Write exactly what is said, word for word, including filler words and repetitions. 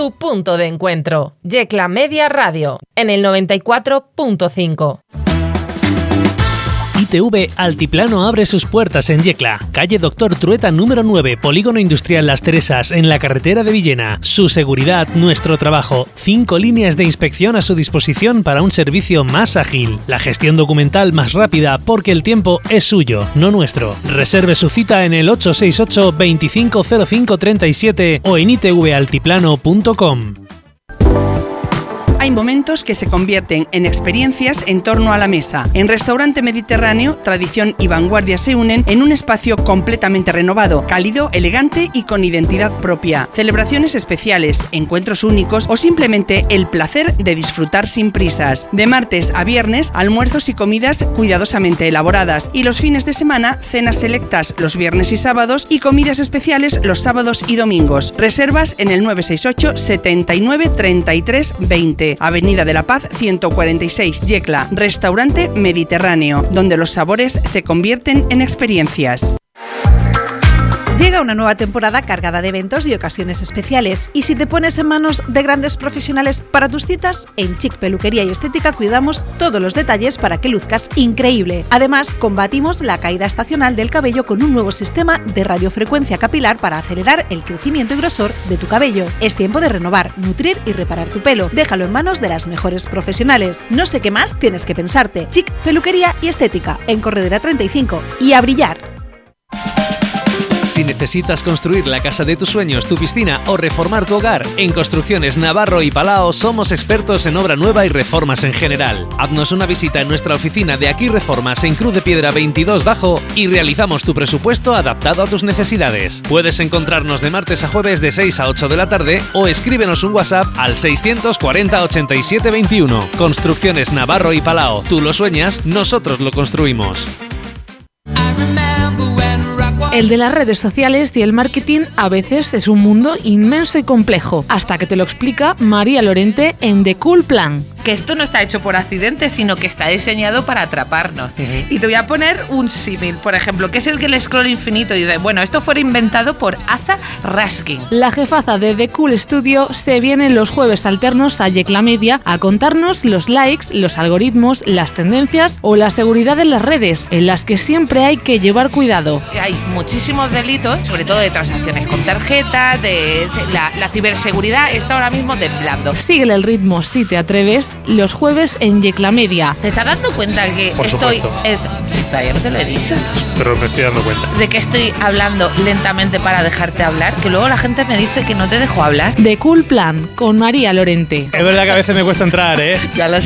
tu punto de encuentro. Yecla Media Radio, en el noventa y cuatro punto cinco. I T V Altiplano abre sus puertas en Yecla, calle Doctor Trueta número nueve, Polígono Industrial Las Teresas, en la carretera de Villena. Su seguridad, nuestro trabajo. Cinco líneas de inspección a su disposición para un servicio más ágil. La gestión documental más rápida, porque el tiempo es suyo, no nuestro. Reserve su cita en el ocho seis ocho, veinticinco cero cinco treinta y siete o en i t v altiplano punto com. Hay momentos que se convierten en experiencias en torno a la mesa. En Restaurante Mediterráneo, tradición y vanguardia se unen en un espacio completamente renovado, cálido, elegante y con identidad propia. Celebraciones especiales, encuentros únicos o simplemente el placer de disfrutar sin prisas. De martes a viernes, almuerzos y comidas cuidadosamente elaboradas, y los fines de semana, cenas selectas los viernes y sábados y comidas especiales los sábados y domingos. Reservas en el nueve seis ocho, setenta y nueve, treinta y tres, veinte. Avenida de la Paz ciento cuarenta y seis, Yecla. Restaurante Mediterráneo, donde los sabores se convierten en experiencias. Llega una nueva temporada cargada de eventos y ocasiones especiales, y si te pones en manos de grandes profesionales para tus citas, en Chic Peluquería y Estética cuidamos todos los detalles para que luzcas increíble. Además, combatimos la caída estacional del cabello con un nuevo sistema de radiofrecuencia capilar para acelerar el crecimiento y grosor de tu cabello. Es tiempo de renovar, nutrir y reparar tu pelo. Déjalo en manos de las mejores profesionales. No sé qué más tienes que pensarte. Chic Peluquería y Estética, en Corredera treinta y cinco. Y a brillar. Si necesitas construir la casa de tus sueños, tu piscina o reformar tu hogar, en Construcciones Navarro y Palao somos expertos en obra nueva y reformas en general. Haznos una visita en nuestra oficina de Aquí Reformas en Cruz de Piedra veintidós Bajo y realizamos tu presupuesto adaptado a tus necesidades. Puedes encontrarnos de martes a jueves de seis a ocho de la tarde o escríbenos un WhatsApp al seiscientos cuarenta, ochenta y siete veintiuno. Construcciones Navarro y Palao. Tú lo sueñas, nosotros lo construimos. El de las redes sociales y el marketing a veces es un mundo inmenso y complejo, hasta que te lo explica María Lorente en The Cool Plan. Que esto no está hecho por accidente, sino que está diseñado para atraparnos. Uh-huh. Y te voy a poner un símil, por ejemplo, que es el que el scroll infinito. Y dice, bueno, esto fue inventado por Aza Raskin. La jefaza de The Cool Studio se viene los jueves alternos a Yecla Media a contarnos los likes, los algoritmos, las tendencias o la seguridad de las redes, en las que siempre hay que llevar cuidado. Hay muchísimos delitos, sobre todo de transacciones con tarjetas, de la, la ciberseguridad está ahora mismo temblando. Síguele el ritmo si te atreves los jueves en Yecla Media. ¿Te estás dando cuenta que Por estoy... supuesto. Es, ayer te lo he dicho. Pero me estoy dando cuenta. De que estoy hablando lentamente para dejarte hablar, que luego la gente me dice que no te dejo hablar. The Cool Plan con María Lorente. Es verdad que a veces me cuesta entrar, ¿eh? Ya lo